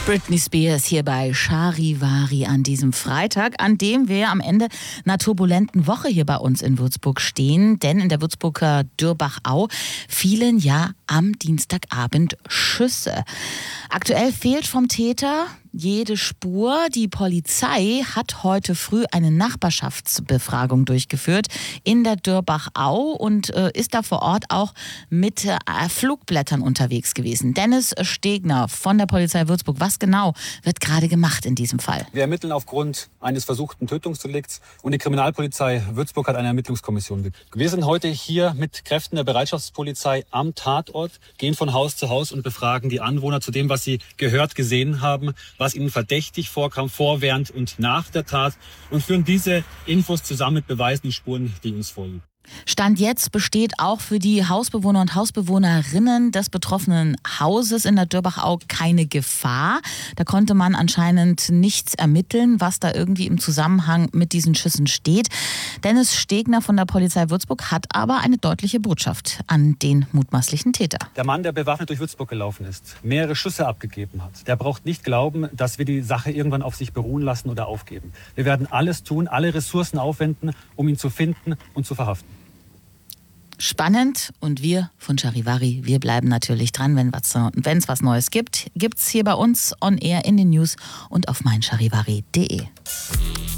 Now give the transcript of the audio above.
Britney Spears hier bei Charivari an diesem Freitag, an dem wir am Ende einer turbulenten Woche hier bei uns in Würzburg stehen. Denn in der Würzburger Dürbach-Au fielen ja am Dienstagabend Schüsse. Aktuell fehlt vom Täter jede Spur. Die Polizei hat heute früh eine Nachbarschaftsbefragung durchgeführt in der Dürbach-Au und ist da vor Ort auch mit Flugblättern unterwegs gewesen. Dennis Stegner von der Polizei Würzburg, was genau wird gerade gemacht in diesem Fall? Wir ermitteln aufgrund eines versuchten Tötungsdelikts und die Kriminalpolizei Würzburg hat eine Ermittlungskommission gegründet. Wir sind heute hier mit Kräften der Bereitschaftspolizei am Tatort, gehen von Haus zu Haus und befragen die Anwohner zu dem, was sie gehört, gesehen haben, was ihnen verdächtig vorkam, vor, während und nach der Tat und führen diese Infos zusammen mit Beweisen und Spuren, die uns vorliegen. Stand jetzt besteht auch für die Hausbewohner und Hausbewohnerinnen des betroffenen Hauses in der Dürbach-Au keine Gefahr. Da konnte man anscheinend nichts ermitteln, was da irgendwie im Zusammenhang mit diesen Schüssen steht. Dennis Stegner von der Polizei Würzburg hat aber eine deutliche Botschaft an den mutmaßlichen Täter. Der Mann, der bewaffnet durch Würzburg gelaufen ist, mehrere Schüsse abgegeben hat, der braucht nicht glauben, dass wir die Sache irgendwann auf sich beruhen lassen oder aufgeben. Wir werden alles tun, alle Ressourcen aufwenden, um ihn zu finden und zu verhaften. Spannend, und wir von Charivari, wir bleiben natürlich dran, wenn es was Neues gibt. Gibt's hier bei uns on air in den News und auf meincharivari.de.